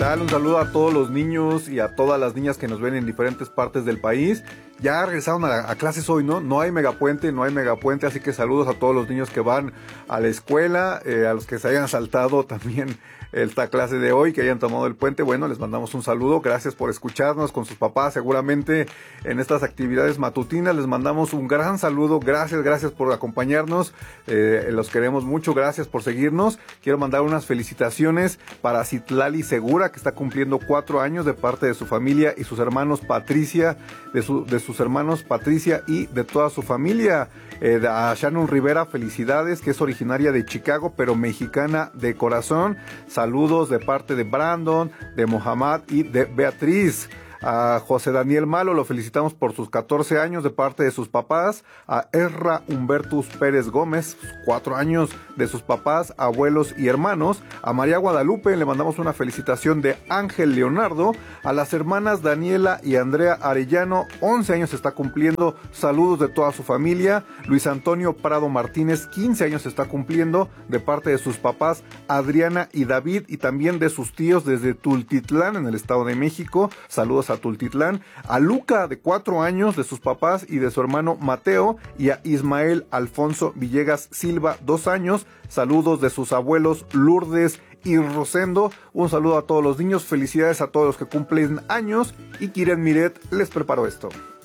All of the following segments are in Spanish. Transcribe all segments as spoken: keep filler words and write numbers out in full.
tal? Un saludo a todos los niños y a todas las niñas que nos ven en diferentes partes del país. Ya regresaron a, a clases hoy, ¿no? No hay megapuente, no hay megapuente, así que saludos a todos los niños que van a la escuela, eh, a los que se hayan saltado también esta clase de hoy, que hayan tomado el puente. Bueno, les mandamos un saludo, gracias por escucharnos con sus papás, seguramente en estas actividades matutinas. Les mandamos un gran saludo, gracias, gracias por acompañarnos, eh, los queremos mucho, gracias por seguirnos. Quiero mandar unas felicitaciones para Citlali Segura, que está cumpliendo cuatro años, de parte de su familia y sus hermanos Patricia, de, su, de sus hermanos Patricia y de toda su familia. Eh, a Shannon Rivera, felicidades, que es originaria de Chicago, pero mexicana de corazón. Saludos de parte de Brandon, de Mohamed y de Beatriz. A José Daniel Malo lo felicitamos por sus catorce años de parte de sus papás. A Erra Humbertus Pérez Gómez, cuatro años de sus papás, abuelos y hermanos. A María Guadalupe le mandamos una felicitación de Ángel Leonardo. A las hermanas Daniela y Andrea Arellano, once años está cumpliendo, saludos de toda su familia. Luis Antonio Prado Martínez, quince años está cumpliendo, de parte de sus papás Adriana y David, y también de sus tíos desde Tultitlán, en el Estado de México. Saludos a Tultitlán. A Luca, de cuatro años, de sus papás y de su hermano Mateo. Y a Ismael Alfonso Villegas Silva, dos años, saludos de sus abuelos Lourdes y Rosendo. Un saludo a todos los niños, felicidades a todos los que cumplen años, y Kiren Miret les preparó esto.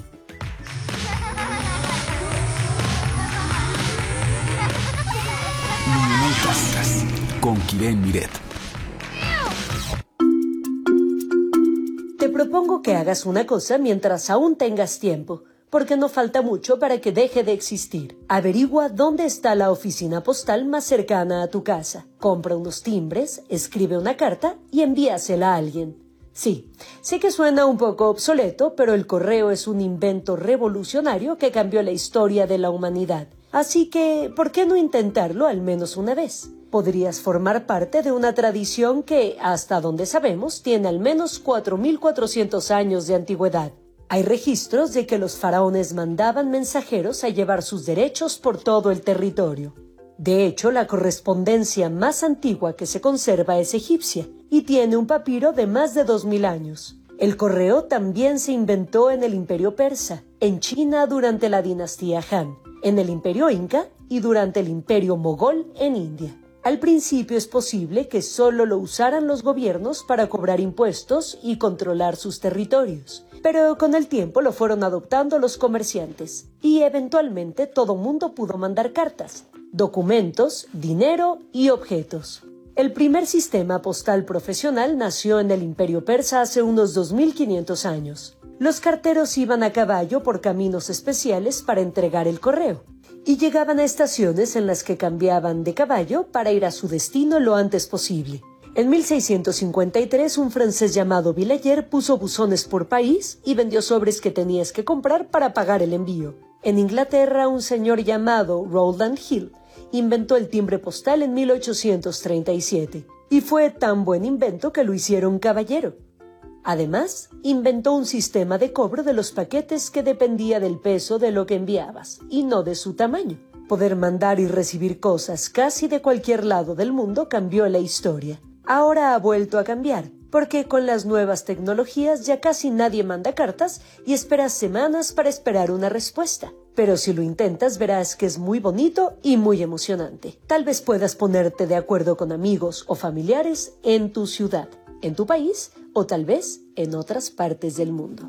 Luminolitas con Kiren Miret. Te propongo que hagas una cosa mientras aún tengas tiempo, porque no falta mucho para que deje de existir. Averigua dónde está la oficina postal más cercana a tu casa. Compra unos timbres, escribe una carta y envíasela a alguien. Sí, sé que suena un poco obsoleto, pero el correo es un invento revolucionario que cambió la historia de la humanidad. Así que, ¿por qué no intentarlo al menos una vez? Podrías formar parte de una tradición que, hasta donde sabemos, tiene al menos cuatro mil cuatrocientos años de antigüedad. Hay registros de que los faraones mandaban mensajeros a llevar sus derechos por todo el territorio. De hecho, la correspondencia más antigua que se conserva es egipcia y tiene un papiro de más de dos mil años. El correo también se inventó en el Imperio Persa, en China durante la dinastía Han, en el Imperio Inca y durante el Imperio Mogol en India. Al principio es posible que solo lo usaran los gobiernos para cobrar impuestos y controlar sus territorios, pero con el tiempo lo fueron adoptando los comerciantes y eventualmente todo mundo pudo mandar cartas, documentos, dinero y objetos. El primer sistema postal profesional nació en el Imperio Persa hace unos dos mil quinientos años. Los carteros iban a caballo por caminos especiales para entregar el correo, y llegaban a estaciones en las que cambiaban de caballo para ir a su destino lo antes posible. En mil seiscientos cincuenta y tres, un francés llamado Villayer puso buzones por país y vendió sobres que tenías que comprar para pagar el envío. En Inglaterra, un señor llamado Rowland Hill inventó el timbre postal en mil ochocientos treinta y siete, y fue tan buen invento que lo hicieron caballero. Además, inventó un sistema de cobro de los paquetes que dependía del peso de lo que enviabas, y no de su tamaño. Poder mandar y recibir cosas casi de cualquier lado del mundo cambió la historia. Ahora ha vuelto a cambiar, porque con las nuevas tecnologías ya casi nadie manda cartas y esperas semanas para esperar una respuesta. Pero si lo intentas verás que es muy bonito y muy emocionante. Tal vez puedas ponerte de acuerdo con amigos o familiares en tu ciudad, en tu país o tal vez en otras partes del mundo.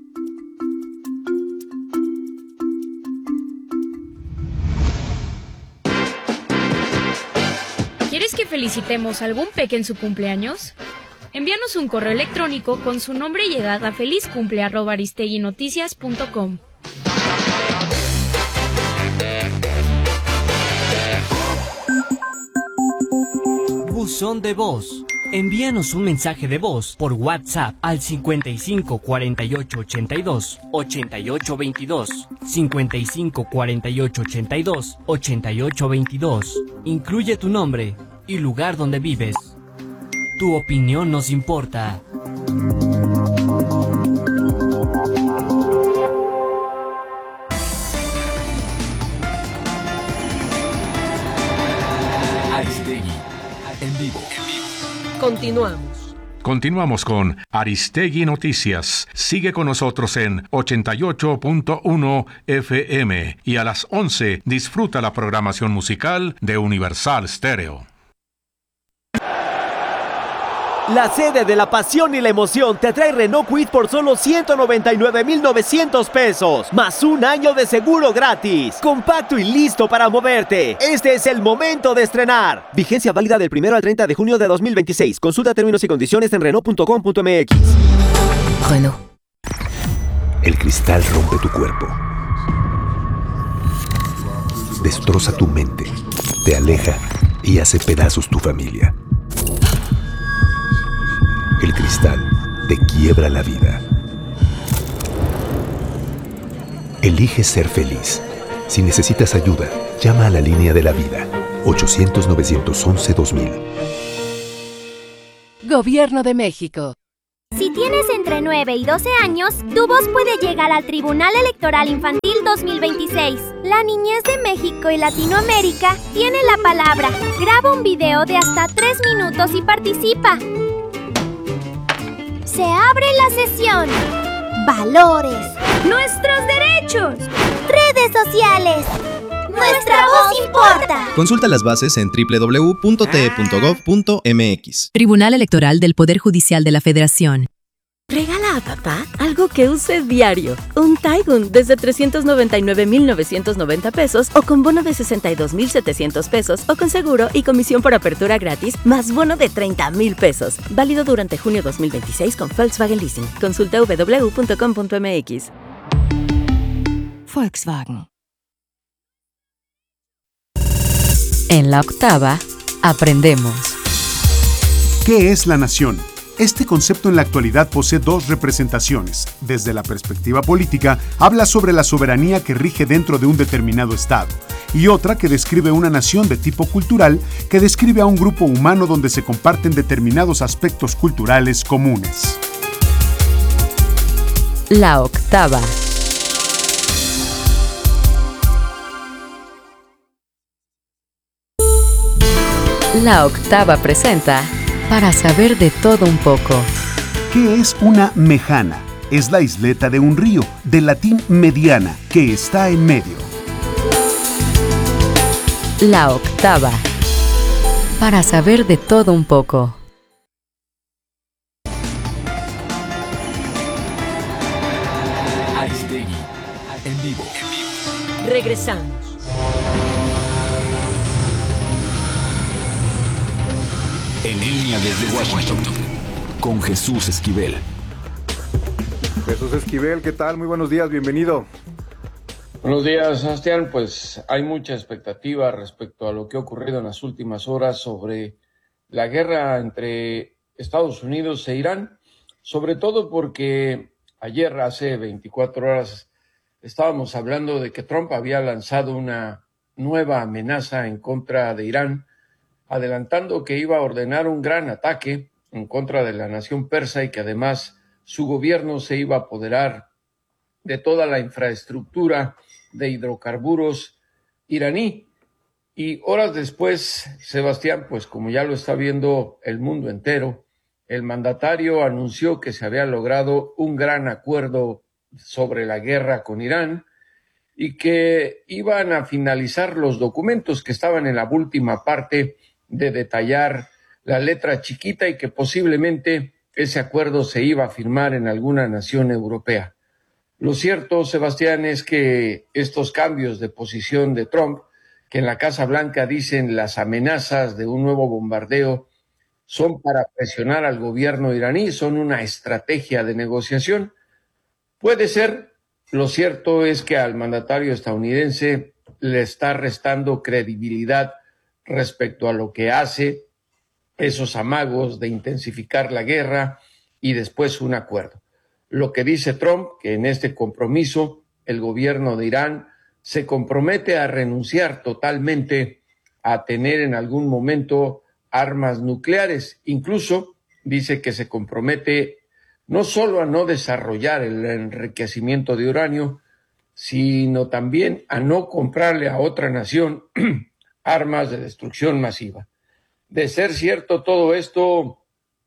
¿Quieres que felicitemos a algún peque en su cumpleaños? Envíanos un correo electrónico con su nombre y edad a felizcumple arroba aristeguinoticias punto com. Buzón de voz. Envíanos un mensaje de voz por WhatsApp al cincuenta y cinco cuarenta y ocho ochenta y dos ochenta y ocho veintidós, cincuenta y cinco cuarenta y ocho ochenta y dos ochenta y ocho veintidós. Incluye tu nombre y lugar donde vives. Tu opinión nos importa. Aristegui, en vivo. Continuamos. Continuamos con Aristegui Noticias. Sigue con nosotros en ochenta y ocho punto uno F M y a las once disfruta la programación musical de Universal Stereo. La sede de la pasión y la emoción te trae Renault Kwid por solo ciento noventa y nueve mil novecientos pesos, más un año de seguro gratis. Compacto y listo para moverte. Este es el momento de estrenar. Vigencia válida del primero al treinta de junio de dos mil veintiséis. Consulta términos y condiciones en Renault punto com punto m x. Renault. El cristal rompe tu cuerpo. Destroza tu mente. Te aleja y hace pedazos tu familia. El cristal te quiebra la vida. Elige ser feliz. Si necesitas ayuda, llama a la línea de la vida. ochocientos, novecientos once, dos mil. Gobierno de México. Si tienes entre nueve y doce años, tu voz puede llegar al Tribunal Electoral Infantil dos mil veintiséis. La niñez de México y Latinoamérica tiene la palabra. Graba un video de hasta tres minutos y participa. Se abre la sesión. Valores. Nuestros derechos. Redes sociales. Nuestra voz importa. Consulta las bases en doble u doble u doble u punto t e punto gov punto m x. Tribunal Electoral del Poder Judicial de la Federación. Regala a papá algo que use diario. Un Taigun desde trescientos noventa y nueve mil novecientos noventa pesos o con bono de sesenta y dos mil setecientos pesos o con seguro y comisión por apertura gratis más bono de treinta mil pesos. Válido durante junio dos mil veintiséis con Volkswagen Leasing. Consulta doble u doble u doble u punto com punto m x. Volkswagen. En la octava, aprendemos. ¿Qué es la nación? Este concepto en la actualidad posee dos representaciones. Desde la perspectiva política, habla sobre la soberanía que rige dentro de un determinado estado, y otra que describe una nación de tipo cultural que describe a un grupo humano donde se comparten determinados aspectos culturales comunes. La octava. La octava presenta Para saber de todo un poco. ¿Qué es una mejana? Es la isleta de un río, del latín mediana, que está en medio. La octava. Para saber de todo un poco. Aristegui, en vivo. Regresamos. En línea desde Washington, con Jesús Esquivel. Jesús Esquivel, ¿qué tal? Muy buenos días, bienvenido. Buenos días, Sebastián. Pues hay mucha expectativa respecto a lo que ha ocurrido en las últimas horas sobre la guerra entre Estados Unidos e Irán, sobre todo porque ayer, hace veinticuatro horas, estábamos hablando de que Trump había lanzado una nueva amenaza en contra de Irán, adelantando que iba a ordenar un gran ataque en contra de la nación persa y que además su gobierno se iba a apoderar de toda la infraestructura de hidrocarburos iraní. Y horas después, Sebastián, pues como ya lo está viendo el mundo entero, el mandatario anunció que se había logrado un gran acuerdo sobre la guerra con Irán y que iban a finalizar los documentos que estaban en la última parte de detallar la letra chiquita y que posiblemente ese acuerdo se iba a firmar en alguna nación europea. Lo cierto, Sebastián, es que estos cambios de posición de Trump, que en la Casa Blanca dicen las amenazas de un nuevo bombardeo, son para presionar al gobierno iraní, son una estrategia de negociación. Puede ser. Lo cierto es que al mandatario estadounidense le está restando credibilidad respecto a lo que hace, esos amagos de intensificar la guerra y después un acuerdo. Lo que dice Trump, que en este compromiso el gobierno de Irán se compromete a renunciar totalmente a tener en algún momento armas nucleares. Incluso dice que se compromete no solo a no desarrollar el enriquecimiento de uranio, sino también a no comprarle a otra nación armas de destrucción masiva. De ser cierto todo esto,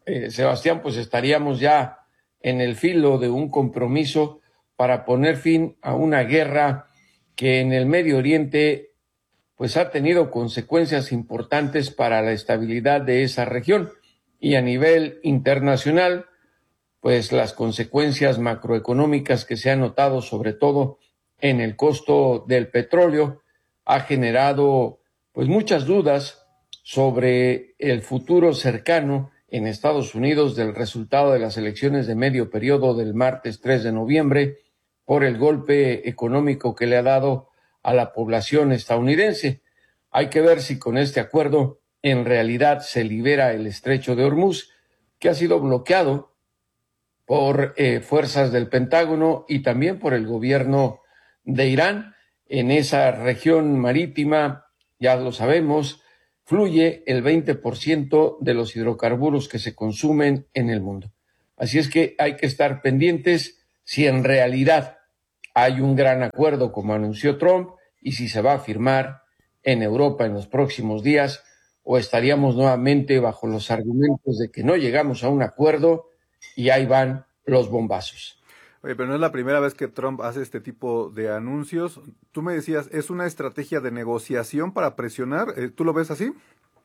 eh, Sebastián, pues estaríamos ya en el filo de un compromiso para poner fin a una guerra que en el Medio Oriente pues ha tenido consecuencias importantes para la estabilidad de esa región, y a nivel internacional pues las consecuencias macroeconómicas que se han notado sobre todo en el costo del petróleo ha generado pues muchas dudas sobre el futuro cercano en Estados Unidos del resultado de las elecciones de medio periodo del martes tres de noviembre por el golpe económico que le ha dado a la población estadounidense. Hay que ver si con este acuerdo en realidad se libera el estrecho de Hormuz, que ha sido bloqueado por eh, fuerzas del Pentágono y también por el gobierno de Irán. En esa región marítima, ya lo sabemos, fluye el veinte por ciento de los hidrocarburos que se consumen en el mundo. Así es que hay que estar pendientes si en realidad hay un gran acuerdo como anunció Trump y si se va a firmar en Europa en los próximos días, o estaríamos nuevamente bajo los argumentos de que no llegamos a un acuerdo y ahí van los bombazos. Oye, pero no es la primera vez que Trump hace este tipo de anuncios. Tú me decías, ¿es una estrategia de negociación para presionar? ¿Tú lo ves así?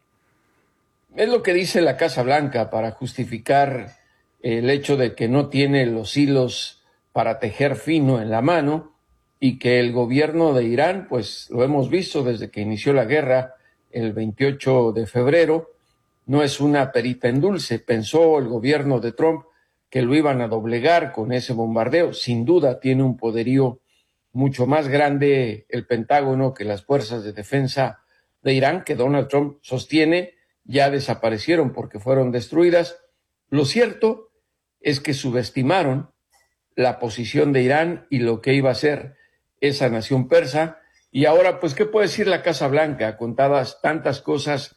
Es lo que dice la Casa Blanca para justificar el hecho de que no tiene los hilos para tejer fino en la mano y que el gobierno de Irán, pues lo hemos visto desde que inició la guerra el veintiocho de febrero, no es una perita en dulce. Pensó el gobierno de Trump que lo iban a doblegar con ese bombardeo. Sin duda tiene un poderío mucho más grande el Pentágono que las fuerzas de defensa de Irán, que Donald Trump sostiene ya desaparecieron porque fueron destruidas. Lo cierto es que subestimaron la posición de Irán y lo que iba a ser esa nación persa. Y ahora, pues, ¿qué puede decir la Casa Blanca? Contadas tantas cosas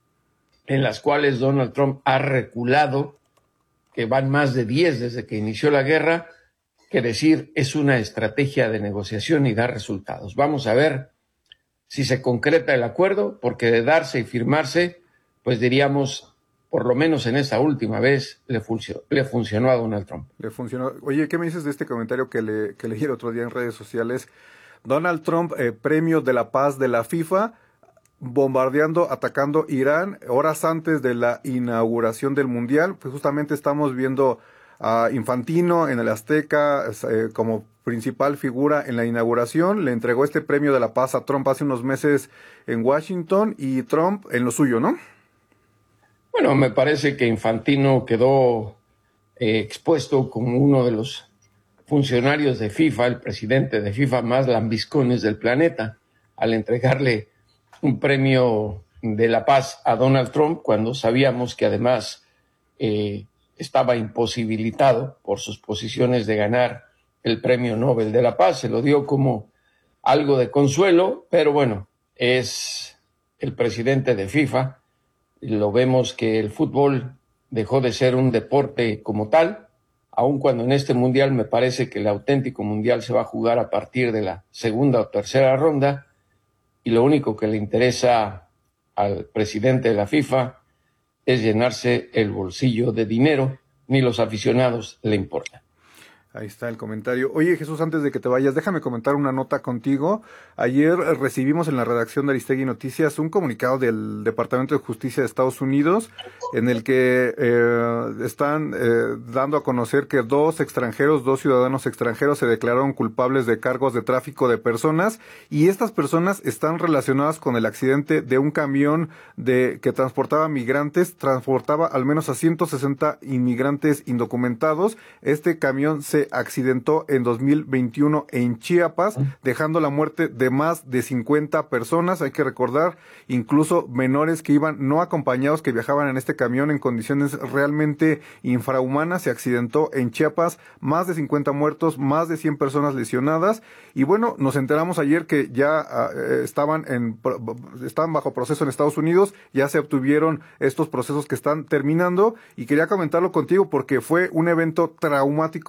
en las cuales Donald Trump ha reculado, que van más de diez desde que inició la guerra, que decir es una estrategia de negociación y da resultados. Vamos a ver si se concreta el acuerdo, porque de darse y firmarse, pues diríamos, por lo menos en esta última vez, le funcionó, le funcionó a Donald Trump. Le funcionó. Oye, ¿qué me dices de este comentario que, le, que leí el otro día en redes sociales? Donald Trump, eh, premio de la paz de la FIFA, bombardeando, atacando Irán horas antes de la inauguración del Mundial. Pues justamente estamos viendo a Infantino en el Azteca eh, como principal figura en la inauguración. Le entregó este premio de la paz a Trump hace unos meses en Washington y Trump en lo suyo, ¿no? Bueno, me parece que Infantino quedó eh, expuesto como uno de los funcionarios de FIFA, el presidente de FIFA más lambiscones del planeta, al entregarle un premio de la paz a Donald Trump, cuando sabíamos que además eh, estaba imposibilitado por sus posiciones de ganar el premio Nobel de la Paz. Se lo dio como algo de consuelo, pero bueno, es el presidente de FIFA. Lo vemos que el fútbol dejó de ser un deporte como tal, aun cuando en este mundial me parece que el auténtico mundial se va a jugar a partir de la segunda o tercera ronda, y lo único que le interesa al presidente de la FIFA es llenarse el bolsillo de dinero, ni los aficionados le importan. Ahí está el comentario. Oye, Jesús, antes de que te vayas, déjame comentar una nota contigo. Ayer recibimos en la redacción de Aristegui Noticias un comunicado del Departamento de Justicia de Estados Unidos en el que eh, están eh, dando a conocer que dos extranjeros, dos ciudadanos extranjeros se declararon culpables de cargos de tráfico de personas, y estas personas están relacionadas con el accidente de un camión de que transportaba migrantes, transportaba al menos a ciento sesenta inmigrantes indocumentados. Este camión se accidentó en dos mil veintiuno en Chiapas, dejando la muerte de más de cincuenta personas. Hay que recordar, incluso menores que iban no acompañados, que viajaban en este camión en condiciones realmente infrahumanas. Se accidentó en Chiapas, más de cincuenta muertos, más de cien personas lesionadas. Y bueno, nos enteramos ayer que ya uh, estaban en estaban bajo proceso en Estados Unidos, ya se obtuvieron estos procesos que están terminando, y quería comentarlo contigo porque fue un evento traumático realmente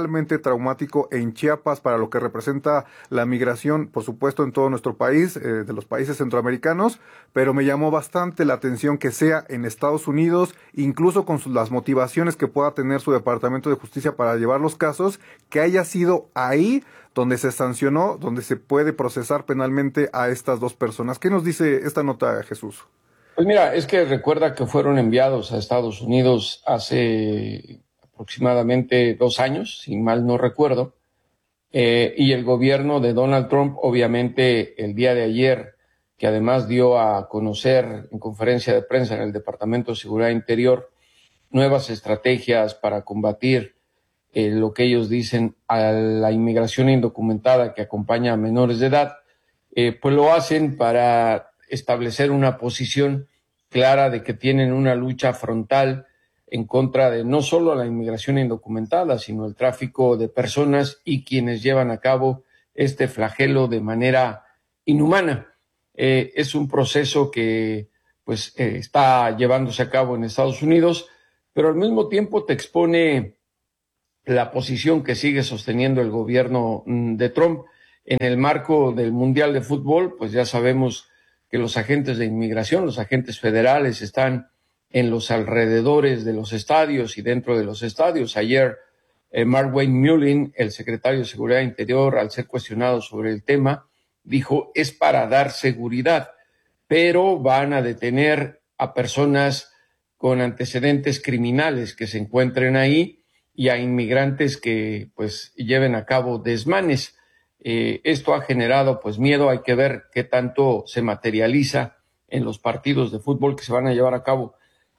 realmente traumático en Chiapas para lo que representa la migración, por supuesto, en todo nuestro país, eh, de los países centroamericanos, pero me llamó bastante la atención que sea en Estados Unidos, incluso con sus, las motivaciones que pueda tener su Departamento de Justicia para llevar los casos, que haya sido ahí donde se sancionó, donde se puede procesar penalmente a estas dos personas. ¿Qué nos dice esta nota, Jesús? Pues mira, es que recuerda que fueron enviados a Estados Unidos hace aproximadamente dos años, si mal no recuerdo, eh, y el gobierno de Donald Trump, obviamente, el día de ayer, que además dio a conocer en conferencia de prensa en el Departamento de Seguridad Interior nuevas estrategias para combatir Eh, lo que ellos dicen a la inmigración indocumentada que acompaña a menores de edad, eh, pues lo hacen para establecer una posición clara de que tienen una lucha frontal en contra de no solo la inmigración indocumentada, sino el tráfico de personas y quienes llevan a cabo este flagelo de manera inhumana. Eh, es un proceso que pues eh, está llevándose a cabo en Estados Unidos, pero al mismo tiempo te expone la posición que sigue sosteniendo el gobierno de Trump. En el marco del Mundial de Fútbol, pues ya sabemos que los agentes de inmigración, los agentes federales, están en los alrededores de los estadios y dentro de los estadios. Ayer, eh, Mark Wayne Mullin, el secretario de Seguridad Interior, al ser cuestionado sobre el tema, dijo, es para dar seguridad, pero van a detener a personas con antecedentes criminales que se encuentren ahí y a inmigrantes que pues lleven a cabo desmanes. Eh, esto ha generado pues miedo, hay que ver qué tanto se materializa en los partidos de fútbol que se van a llevar a cabo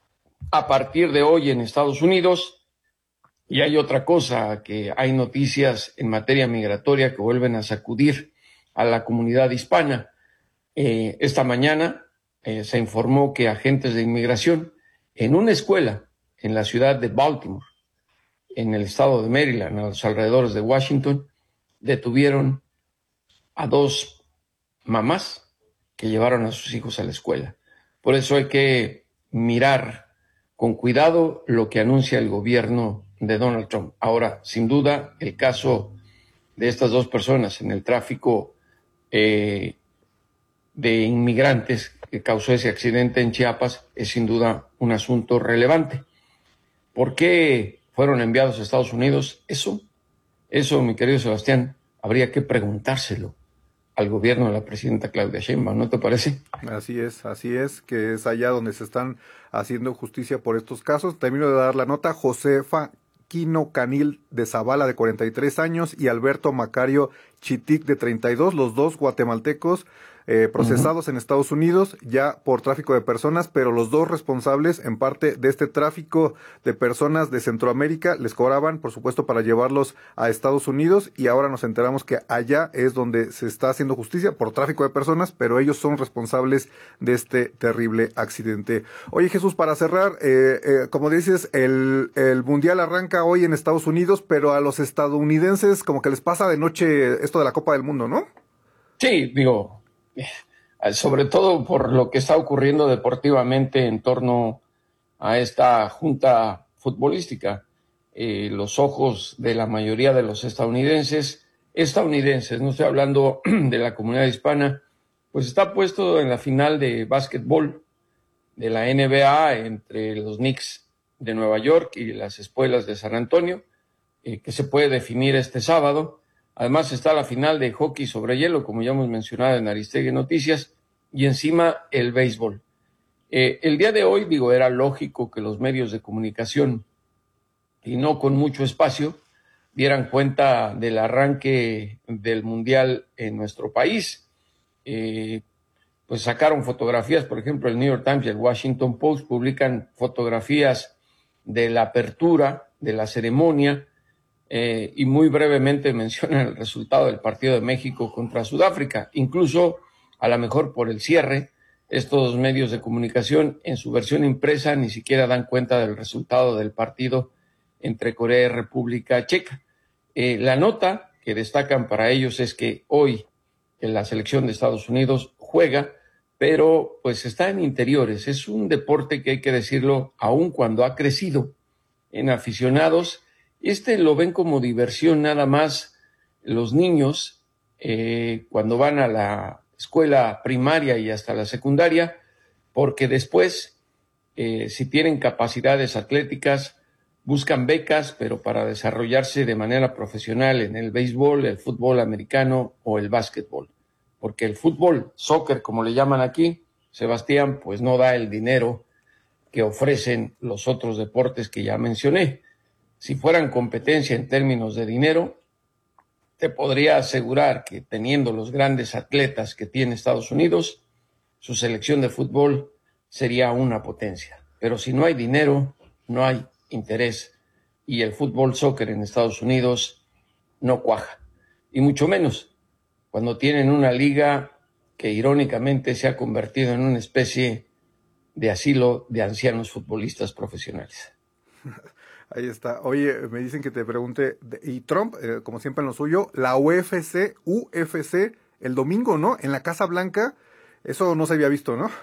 a partir de hoy en Estados Unidos. Y hay otra cosa, que hay noticias en materia migratoria que vuelven a sacudir a la comunidad hispana. Eh, esta mañana eh, se informó que agentes de inmigración en una escuela en la ciudad de Baltimore, en el estado de Maryland, a los alrededores de Washington, detuvieron a dos mamás que llevaron a sus hijos a la escuela. Por eso hay que mirar con cuidado lo que anuncia el gobierno de Donald Trump. Ahora, sin duda, el caso de estas dos personas en el tráfico eh, de inmigrantes que causó ese accidente en Chiapas es sin duda un asunto relevante. ¿Por qué fueron enviados a Estados Unidos? Eso, eso, mi querido Sebastián, habría que preguntárselo al gobierno de la presidenta Claudia Sheinbaum, ¿no te parece? Así es, así es, que es allá donde se están haciendo justicia por estos casos. Termino de dar la nota. Josefa Quino Canil de Zavala, de cuarenta y tres años, y Alberto Macario Chitic, de treinta y dos, los dos guatemaltecos, eh, procesados uh-huh. en Estados Unidos ya por tráfico de personas, pero los dos responsables en parte de este tráfico de personas de Centroamérica les cobraban, por supuesto, para llevarlos a Estados Unidos, y ahora nos enteramos que allá es donde se está haciendo justicia por tráfico de personas, pero ellos son responsables de este terrible accidente. Oye, Jesús, para cerrar, eh, eh, como dices, el, el Mundial arranca hoy en Estados Unidos, pero a los estadounidenses como que les pasa de noche esto de la Copa del Mundo, ¿no? Sí, digo, sobre todo por lo que está ocurriendo deportivamente en torno a esta junta futbolística. Eh, los ojos de la mayoría de los estadounidenses, estadounidenses, no estoy hablando de la comunidad hispana, pues está puesto en la final de básquetbol de la N B A entre los Knicks de Nueva York y las Espuelas de San Antonio, eh, que se puede definir este sábado. Además está la final de hockey sobre hielo, como ya hemos mencionado en Aristegui Noticias, y encima el béisbol. Eh, el día de hoy, digo, era lógico que los medios de comunicación, y no con mucho espacio, dieran cuenta del arranque del Mundial en nuestro país. Eh, pues sacaron fotografías, por ejemplo, el New York Times y el Washington Post publican fotografías de la apertura, de la ceremonia, Eh, y muy brevemente mencionan el resultado del partido de México contra Sudáfrica. Incluso, a lo mejor por el cierre, estos medios de comunicación en su versión impresa ni siquiera dan cuenta del resultado del partido entre Corea y República Checa. Eh, la nota que destacan para ellos es que hoy en la selección de Estados Unidos juega, pero pues está en interiores. Es un deporte que, hay que decirlo, aun cuando ha crecido en aficionados Este lo ven como diversión nada más los niños eh, cuando van a la escuela primaria y hasta la secundaria, porque después, eh, si tienen capacidades atléticas, buscan becas, pero para desarrollarse de manera profesional en el béisbol, el fútbol americano o el básquetbol. Porque el fútbol, soccer, como le llaman aquí, Sebastián, pues no da el dinero que ofrecen los otros deportes que ya mencioné. Si fueran competencia en términos de dinero, te podría asegurar que teniendo los grandes atletas que tiene Estados Unidos, su selección de fútbol sería una potencia. Pero si no hay dinero, no hay interés, y el fútbol soccer en Estados Unidos no cuaja, y mucho menos cuando tienen una liga que irónicamente se ha convertido en una especie de asilo de ancianos futbolistas profesionales. Ahí está. Oye, me dicen que te pregunte, y Trump, eh, como siempre en lo suyo, la U F C, U F C, el domingo, ¿no? En la Casa Blanca, eso no se había visto, ¿no?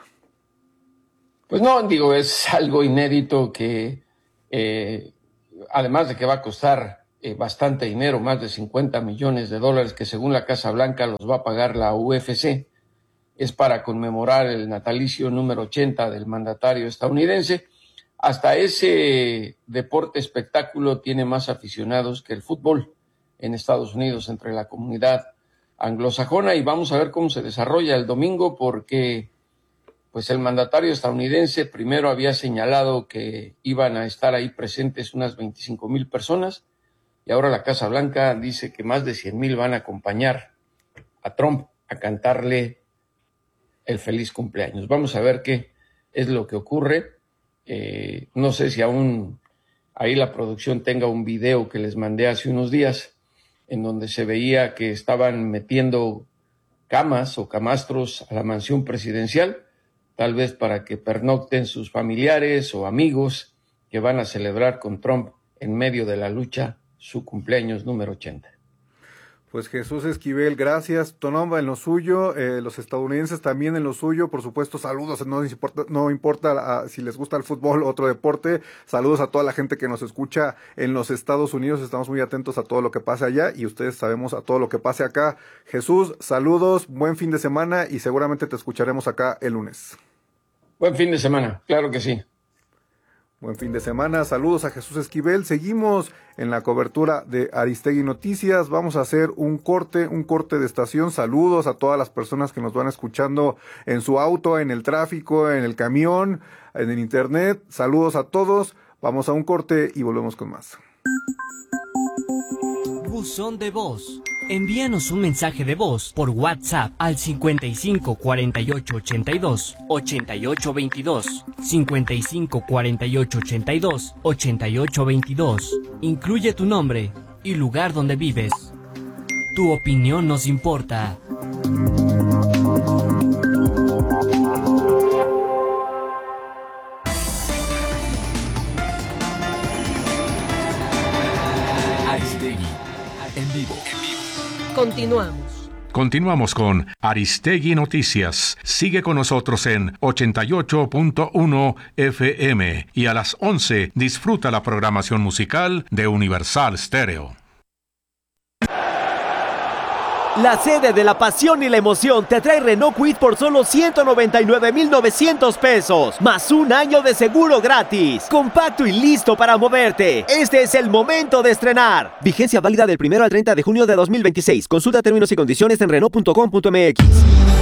Pues no, digo, es algo inédito que Eh, además de que va a costar eh, bastante dinero, más de cincuenta millones de dólares, que según la Casa Blanca los va a pagar la U F C, es para conmemorar el natalicio número ochenta del mandatario estadounidense. Hasta ese deporte espectáculo tiene más aficionados que el fútbol en Estados Unidos entre la comunidad anglosajona, y vamos a ver cómo se desarrolla el domingo, porque pues el mandatario estadounidense primero había señalado que iban a estar ahí presentes unas veinticinco mil personas, y ahora la Casa Blanca dice que más de cien mil van a acompañar a Trump a cantarle el feliz cumpleaños. Vamos a ver qué es lo que ocurre. Eh, no sé si aún ahí la producción tenga un video que les mandé hace unos días, en donde se veía que estaban metiendo camas o camastros a la mansión presidencial, tal vez para que pernocten sus familiares o amigos que van a celebrar con Trump en medio de la lucha su cumpleaños número ochenta. Pues Jesús Esquivel, gracias. Tonomba en lo suyo, eh, los estadounidenses también en lo suyo, por supuesto, saludos, no importa, no importa uh, si les gusta el fútbol o otro deporte, saludos a toda la gente que nos escucha en los Estados Unidos, estamos muy atentos a todo lo que pase allá, y ustedes sabemos a todo lo que pase acá. Jesús, saludos, buen fin de semana, y seguramente te escucharemos acá el lunes. Buen fin de semana, claro que sí. Buen fin de semana, saludos a Jesús Esquivel. Seguimos en la cobertura de Aristegui Noticias. Vamos a hacer un corte, un corte de estación. Saludos a todas las personas que nos van escuchando en su auto, en el tráfico, en el camión, en el internet. Saludos a todos. Vamos a un corte y volvemos con más. Buzón de voz. Envíanos un mensaje de voz por WhatsApp al cincuenta y cinco cuarenta y ocho ochenta y dos ochenta y ocho veintidós, cincuenta y cinco cuarenta y ocho ochenta y dos ochenta y ocho veintidós. Incluye tu nombre y lugar donde vives. Tu opinión nos importa. Aristegui en vivo. Continuamos. Continuamos con Aristegui Noticias. Sigue con nosotros en ochenta y ocho punto uno F M, y a las once disfruta la programación musical de Universal Stereo. La sede de la pasión y la emoción te trae Renault Kwid por solo ciento noventa y nueve mil novecientos pesos, más un año de seguro gratis. Compacto y listo para moverte. Este es el momento de estrenar. Vigencia válida del primero al treinta de junio de dos mil veintiséis. Consulta términos y condiciones en Renault punto com punto M X.